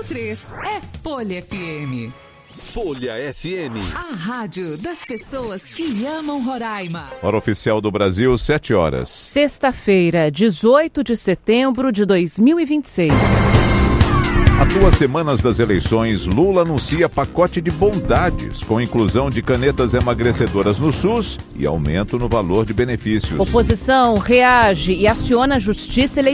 93 é Folha FM. Folha FM. A rádio das pessoas que amam Roraima. Hora oficial do Brasil, 7 horas. Sexta-feira, 18 de setembro de 2026. Há 2 semanas das eleições, Lula anuncia pacote de bondades, com inclusão de canetas emagrecedoras no SUS e aumento no valor de benefícios. Oposição reage e aciona a Justiça Eleitoral.